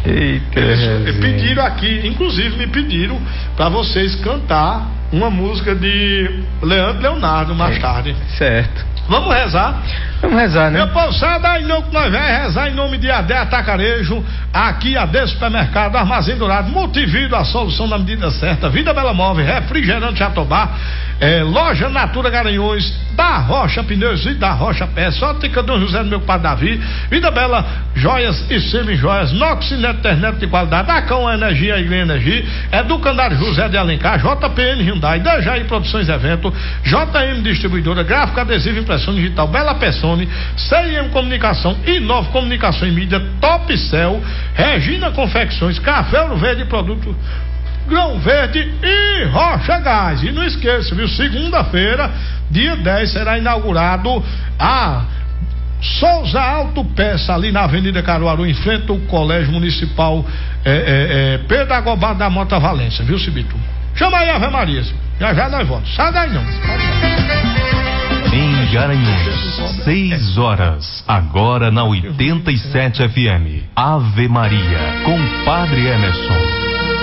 Eita, eles pediram aqui, inclusive me pediram para vocês cantar uma música de Leandro Leonardo mais tarde. Certo. Vamos rezar? Vamos rezar, né? Meu povo, sai daí não, que nós vamos rezar em nome de AD Atacarejo, aqui AD Supermercado, Armazém Dourado, Multivídeo, a solução na medida certa, Vida Bela Móvel, Refrigerante Jatobá, Loja Natura Garanhuns, da Rocha Pneus e da Rocha Peças, Ótica Dom José do meu compadre Davi, Vida Bela Joias e Semi-Joias, Noxinet Internet de qualidade, Acão Energia e Green Energia, Educandário José de Alencar, JPN Hyundai, Dejaí Produções Evento, JM Distribuidora, Gráfica Adesiva Impressão Digital, Bela Persone, CIM Comunicação, Inova Comunicação e Mídia, Top Cell, Regina Confecções, Café Ouro Verde, Produto Grão Verde e Rocha Gás. E não esqueça, viu? Segunda-feira, dia 10, será inaugurado a Souza Autopeça, ali na Avenida Caruaru, em frente ao Colégio Municipal Pedro Agobado da Mota Valência, viu, Cibito? Chama aí, Ave Maria. Já nós voltamos. Sai daí não. Em Garanhuns, 6 horas. Agora na 87 FM. Ave Maria, com Padre Emerson.